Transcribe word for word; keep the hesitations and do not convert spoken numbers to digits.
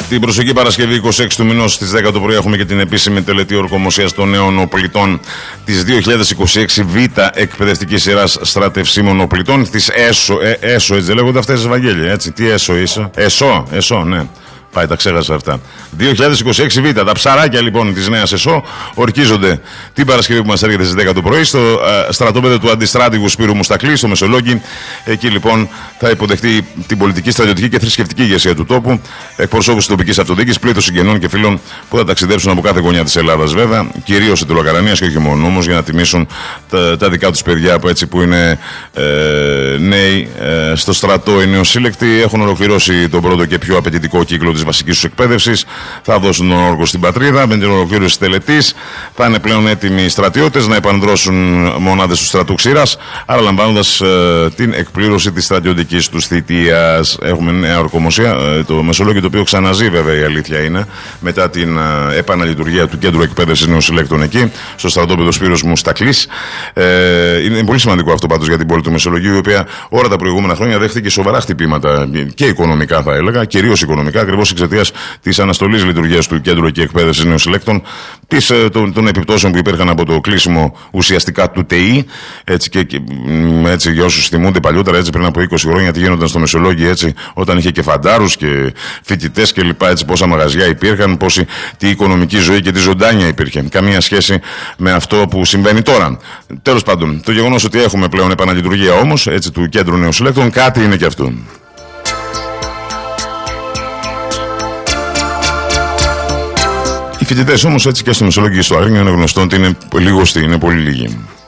Την προσεχή Παρασκευή είκοσι έξι του μηνός στις δέκα το πρωί έχουμε και την επίσημη τελετή ορκομοσίας των νέων οπλιτών της δύο χιλιάδες είκοσι έξι Β εκπαιδευτικής σειράς στρατευσίμων οπλιτών της ΕΣΟ. Ε, ΕΣΟ, έτσι λέγονται αυτές, Ευαγγέλια, έτσι. Τι ΕΣΟ είσαι? ΕΣΟ, ΕΣΟ, ναι. Πάει, τα ξέχασα αυτά. δύο χιλιάδες είκοσι έξι Β. Τα ψαράκια λοιπόν της νέας ΕΣΟ ορκίζονται την Παρασκευή που μας έρχεται στις δέκα το πρωί στο ε, στρατόπεδο του Αντιστράτηγου Σπύρου Μουστακλή, στο Μεσολόγγι. Εκεί λοιπόν θα υποδεχτεί την πολιτική, στρατιωτική και θρησκευτική ηγεσία του τόπου, εκπροσώπους της τοπικής αυτοδιοίκησης, πλήθος συγγενών και φίλων που θα ταξιδέψουν από κάθε γωνιά της Ελλάδας, βέβαια, κυρίως Ιτωλοκαρανίας και όχι μόνο όμως, για να τιμήσουν τα, τα δικά τους παιδιά που, έτσι, που είναι ε, νέοι ε, στο στρατό, οι νεοσύλλεκτοι. Έχουν ολοκληρώσει τον πρώτο και πιο απαιτητικό κύκλο της βασικής τους εκπαίδευσης. Θα δώσουν τον όρκο στην πατρίδα. Με την ολοκλήρωση της τελετής θα είναι πλέον έτοιμοι οι στρατιώτες να επανδρώσουν μονάδες του στρατού ξηράς, άρα λαμβάνοντας ε, την εκπλήρωση της στρατιωτικής τους θητείας. Έχουμε νέα ορκομοσία, ε, το Μεσολόγγιο, το οποίο ξαναζεί, βέβαια, η αλήθεια είναι, μετά την ε, επαναλειτουργία του κέντρου εκπαίδευσης νεοσυλλέκτων εκεί, στο στρατόπεδο Σπύρος Μουστακλής. Ε, είναι πολύ σημαντικό αυτό πάντως για την πόλη του Μεσολογγίου, η οποία όλα τα προηγούμενα χρόνια δέχτηκε σοβαρά χτυπήματα και οικονομικά, θα έλεγα, κυρίως οικονομικά, ακριβώς εξαιτίας της αναστολής λειτουργίας του κέντρου και εκπαίδευσης νεοσυλλέκτων, της, των, των επιπτώσεων που υπήρχαν από το κλείσιμο ουσιαστικά του ΤΕΙ. Έτσι, και, και, έτσι, για όσους θυμούνται παλιότερα, έτσι, πριν από είκοσι χρόνια, τι γίνονταν στο Μεσολόγγι, έτσι, όταν είχε και φαντάρους και φοιτητές και λοιπά, έτσι, πόσα μαγαζιά υπήρχαν, πόση τι οικονομική ζωή και τι ζωντάνια υπήρχε. Καμία σχέση με αυτό που συμβαίνει τώρα. Τέλος πάντων, το γεγονός ότι έχουμε πλέον επαναλειτουργία όμως, έτσι, του κέντρου νεοσυλλέκτων, κάτι είναι και αυτό. Οι φοιτητές όμως, έτσι, και στο Μεσολόγγι και στο Αγρίνιο, είναι γνωστό ότι είναι λίγοι, είναι πολύ λίγοι.